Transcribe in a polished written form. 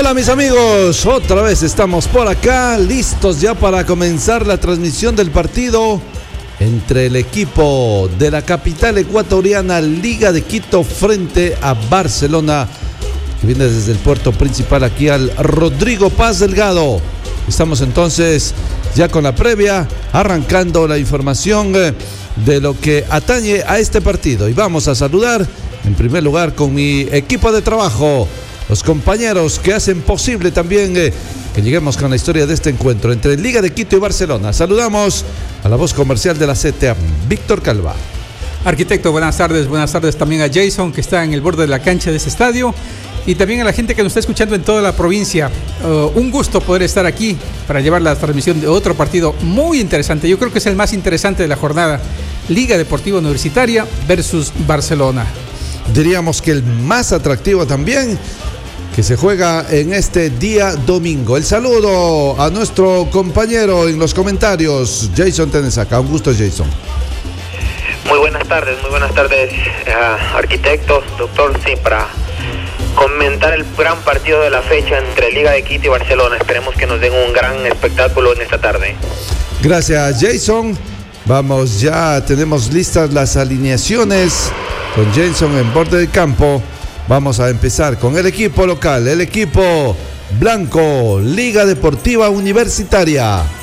Hola mis amigos, otra vez estamos por acá, listos ya para comenzar la transmisión del partido entre el equipo de la capital ecuatoriana, Liga de Quito, frente a Barcelona, que viene desde el puerto principal aquí al Rodrigo Paz Delgado. Estamos entonces ya con la previa, arrancando la información de lo que atañe a este partido. Y vamos a saludar en primer lugar con mi equipo de trabajo, los compañeros que hacen posible también que lleguemos con la historia de este encuentro entre Liga de Quito y Barcelona. Saludamos a la voz comercial de la CTA, Víctor Calva. Arquitecto, buenas tardes también a Jason, que está en el borde de la cancha de este estadio, y también a la gente que nos está escuchando en toda la provincia. Un gusto poder estar aquí para llevar la transmisión de otro partido muy interesante. Yo creo que es el más interesante de la jornada. Liga Deportiva Universitaria versus Barcelona. Diríamos que el más atractivo también, que se juega en este día domingo. El saludo a nuestro compañero en los comentarios, Jason Tenesaca. Un gusto, Jason. Muy buenas tardes, arquitecto, doctor. Sí, para comentar el gran partido de la fecha entre Liga de Quito y Barcelona. Esperemos que nos den un gran espectáculo en esta tarde. Gracias, Jason. Vamos, ya tenemos listas las alineaciones con Jason en borde del campo. Vamos a empezar con el equipo local, el equipo blanco, Liga Deportiva Universitaria.